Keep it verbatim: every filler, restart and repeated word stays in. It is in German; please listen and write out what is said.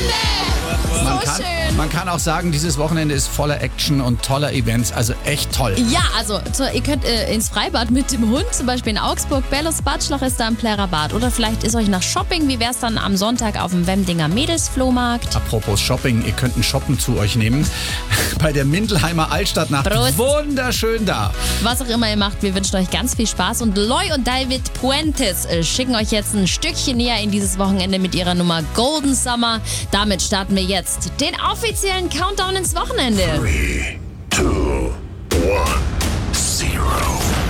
Wochenende! Man So kann, schön. man kann auch sagen, dieses Wochenende ist voller Action und toller Events, also echt toll. Ja, also zu, ihr könnt äh, ins Freibad mit dem Hund, zum Beispiel in Augsburg. Bellos Batschloch ist da im Plärrerbad. Oder vielleicht ist euch nach Shopping. Wie wär's dann am Sonntag auf dem Wemdinger Mädelsflohmarkt? Apropos Shopping, ihr könnt ein Shoppen zu euch nehmen. Bei der Mindelheimer Altstadtnacht. Prost. Wunderschön da. Was auch immer ihr macht, wir wünschen euch ganz viel Spaß. Und Loy und David Puentes äh, schicken euch jetzt ein Stückchen näher in dieses Wochenende mit ihrer Nummer Golden Summer. Damit starten wir jetzt den offiziellen Countdown ins Wochenende. Three, two, one.